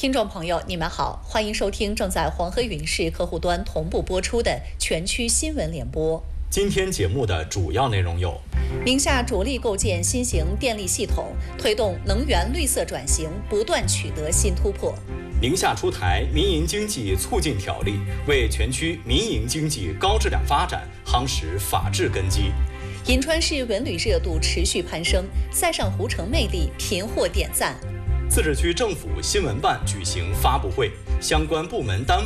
听众朋友，你们好，欢迎收听正在黄河云视客户端同步播出的全区新闻联播。 今天节目的主要内容有： 宁夏着力构建新型电力系统，推动能源绿色转型不断取得新突破。 宁夏出台民营经济促进条例，为全区民营经济高质量发展夯实法治根基。 银川市文旅热度持续攀升，塞上湖城魅力频获点赞。 自治区政府新闻办举行发布会，相关部门单位